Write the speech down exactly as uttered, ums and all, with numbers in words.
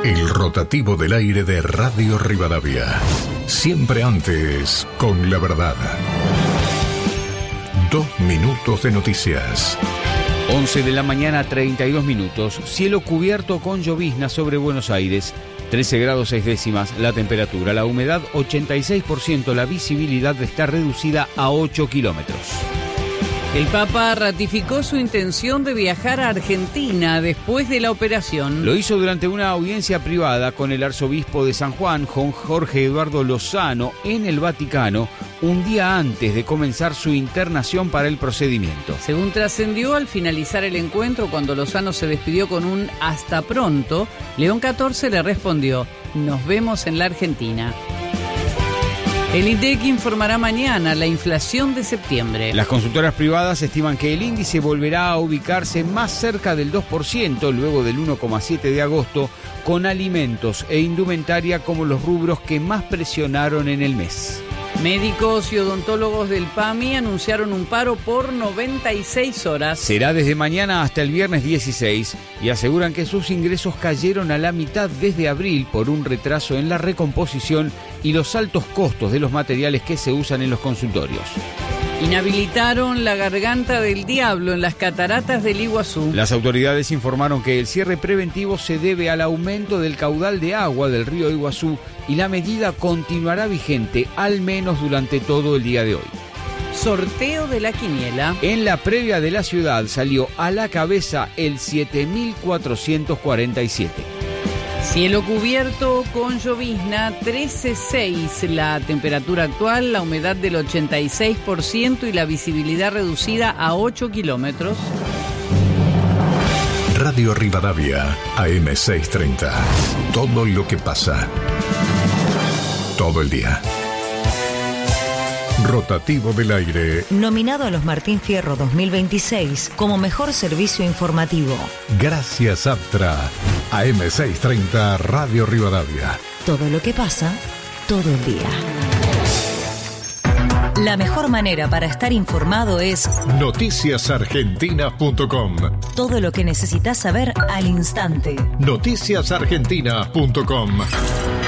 El rotativo del aire de Radio Rivadavia. Siempre antes, con la verdad. Dos minutos de noticias. once de la mañana, treinta y dos minutos. Cielo cubierto con llovizna sobre Buenos Aires. trece grados seis décimas la temperatura. La humedad ochenta y seis por ciento. La visibilidad está reducida a ocho kilómetros. El Papa ratificó su intención de viajar a Argentina después de la operación. Lo hizo durante una audiencia privada con el arzobispo de San Juan, Jorge Eduardo Lozano, en el Vaticano, un día antes de comenzar su internación para el procedimiento. Según trascendió, al finalizar el encuentro, cuando Lozano se despidió con un hasta pronto, León catorce le respondió: nos vemos en la Argentina. El INDEC informará mañana la inflación de septiembre. Las consultoras privadas estiman que el índice volverá a ubicarse más cerca del dos por ciento luego del uno coma siete por ciento de agosto, con alimentos e indumentaria como los rubros que más presionaron en el mes. Médicos y odontólogos del PAMI anunciaron un paro por noventa y seis horas. Será desde mañana hasta el viernes dieciséis y aseguran que sus ingresos cayeron a la mitad desde abril por un retraso en la recomposición y los altos costos de los materiales que se usan en los consultorios. Inhabilitaron la Garganta del Diablo en las cataratas del Iguazú. Las autoridades informaron que el cierre preventivo se debe al aumento del caudal de agua del río Iguazú y la medida continuará vigente al menos durante todo el día de hoy. Sorteo de la quiniela. En la previa de la ciudad salió a la cabeza el siete mil cuatrocientos cuarenta y siete. Cielo cubierto con llovizna, trece coma seis la temperatura actual, la humedad del ochenta y seis por ciento y la visibilidad reducida a ocho kilómetros. Radio Rivadavia, A M seiscientos treinta. Todo lo que pasa. Todo el día. Rotativo del aire. Nominado a los Martín Fierro dos mil veintiséis como mejor servicio informativo. Gracias, Aptra. A M seiscientos treinta, Radio Rivadavia. Todo lo que pasa, todo el día. La mejor manera para estar informado es noticias argentinas punto com. Todo lo que necesitas saber al instante. noticias argentinas punto com.